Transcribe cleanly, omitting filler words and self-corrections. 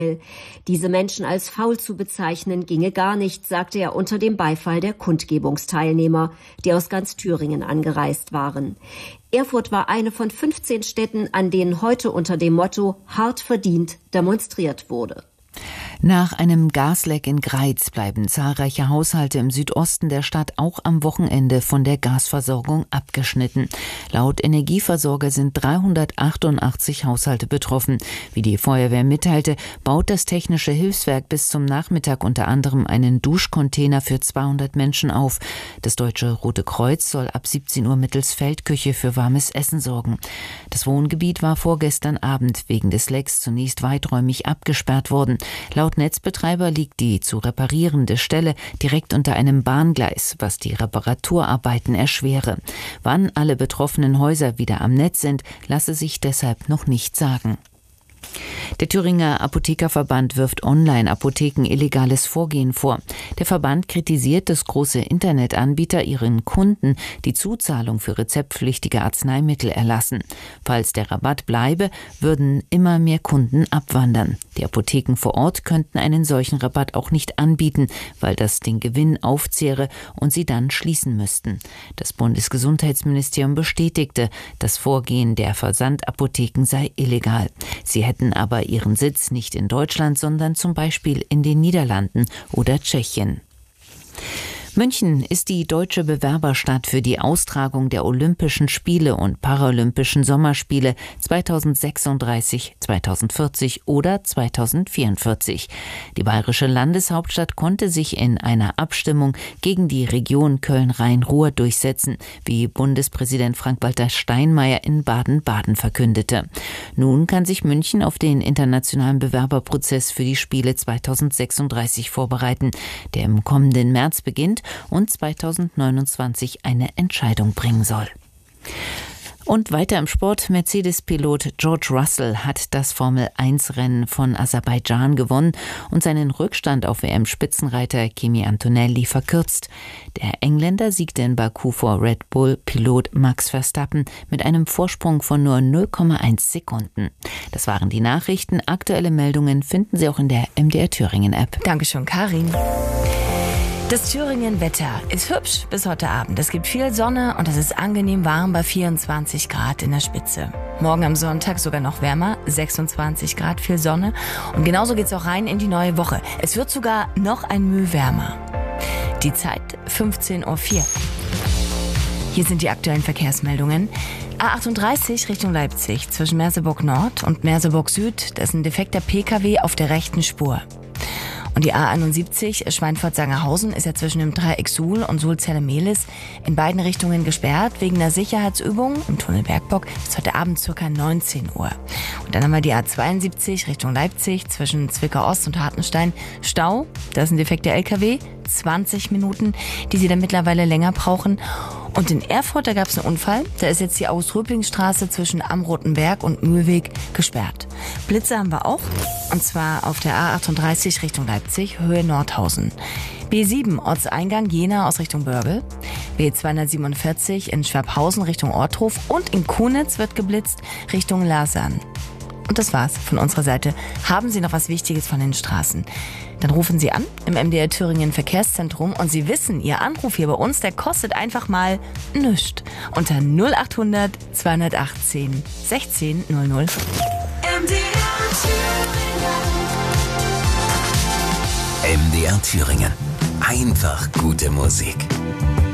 Diese Menschen als faul zu bezeichnen, ginge gar nicht, sagte er unter dem Beifall der Kundgebungsteilnehmer, die aus ganz Thüringen angereist waren. Erfurt war eine von 15 Städten, an denen heute unter dem Motto »Hart verdient« demonstriert wurde. Nach einem Gasleck in Greiz bleiben zahlreiche Haushalte im Südosten der Stadt auch am Wochenende von der Gasversorgung abgeschnitten. Laut Energieversorger sind 388 Haushalte betroffen. Wie die Feuerwehr mitteilte, baut das Technische Hilfswerk bis zum Nachmittag unter anderem einen Duschcontainer für 200 Menschen auf. Das Deutsche Rote Kreuz soll ab 17 Uhr mittels Feldküche für warmes Essen sorgen. Das Wohngebiet war vorgestern Abend wegen des Lecks zunächst weiträumig abgesperrt worden. Laut Netzbetreiber liegt die zu reparierende Stelle direkt unter einem Bahngleis, was die Reparaturarbeiten erschwere. Wann alle betroffenen Häuser wieder am Netz sind, lasse sich deshalb noch nicht sagen. Der Thüringer Apothekerverband wirft Online-Apotheken illegales Vorgehen vor. Der Verband kritisiert, dass große Internetanbieter ihren Kunden die Zuzahlung für rezeptpflichtige Arzneimittel erlassen. Falls der Rabatt bleibe, würden immer mehr Kunden abwandern. Die Apotheken vor Ort könnten einen solchen Rabatt auch nicht anbieten, weil das den Gewinn aufzehre und sie dann schließen müssten. Das Bundesgesundheitsministerium bestätigte, das Vorgehen der Versandapotheken sei illegal. Sie hätten aber ihren Sitz nicht in Deutschland, sondern zum Beispiel in den Niederlanden oder Tschechien. München ist die deutsche Bewerberstadt für die Austragung der Olympischen Spiele und Paralympischen Sommerspiele 2036, 2040 oder 2044. Die bayerische Landeshauptstadt konnte sich in einer Abstimmung gegen die Region Köln-Rhein-Ruhr durchsetzen, wie Bundespräsident Frank-Walter Steinmeier in Baden-Baden verkündete. Nun kann sich München auf den internationalen Bewerberprozess für die Spiele 2036 vorbereiten, der im kommenden März beginnt und 2029 eine Entscheidung bringen soll. Und weiter im Sport, Mercedes-Pilot George Russell hat das Formel-1-Rennen von Aserbaidschan gewonnen und seinen Rückstand auf WM-Spitzenreiter Kimi Antonelli verkürzt. Der Engländer siegte in Baku vor Red Bull-Pilot Max Verstappen mit einem Vorsprung von nur 0,1 Sekunden. Das waren die Nachrichten. Aktuelle Meldungen finden Sie auch in der MDR Thüringen-App. Dankeschön, Karin. Das Thüringen-Wetter ist hübsch bis heute Abend. Es gibt viel Sonne und es ist angenehm warm bei 24 Grad in der Spitze. Morgen am Sonntag sogar noch wärmer, 26 Grad, viel Sonne. Und genauso geht's auch rein in die neue Woche. Es wird sogar noch ein Mühe wärmer. Die Zeit 15:04 Uhr. Hier sind die aktuellen Verkehrsmeldungen. A38 Richtung Leipzig zwischen Merseburg Nord und Merseburg Süd. Da ist ein defekter PKW auf der rechten Spur. Und die A71 Schweinfurt-Sangerhausen ist ja zwischen dem Dreieck Suhl und Suhl-Zelle-Mehlis in beiden Richtungen gesperrt wegen einer Sicherheitsübung im Tunnel Bergbock bis heute Abend ca. 19 Uhr. Und dann haben wir die A72 Richtung Leipzig zwischen Zwickau Ost und Hartenstein. Stau, da ist ein defekter LKW, 20 Minuten, die Sie dann mittlerweile länger brauchen. Und in Erfurt, da gab es einen Unfall. Da ist jetzt die August-Röblingen-Straße zwischen Am Roten Berg und Mühlweg gesperrt. Blitze haben wir auch. Und zwar auf der A38 Richtung Leipzig, Höhe Nordhausen. B7 Ortseingang Jena aus Richtung Börgel. B247 in Schwabhausen Richtung Orthof. Und in Kunitz wird geblitzt Richtung Lasern. Und das war's von unserer Seite. Haben Sie noch was Wichtiges von den Straßen? Dann rufen Sie an im MDR Thüringen Verkehrszentrum und Sie wissen, Ihr Anruf hier bei uns, der kostet einfach mal nichts. Unter 0800 218 16 00. MDR Thüringen. Einfach gute Musik.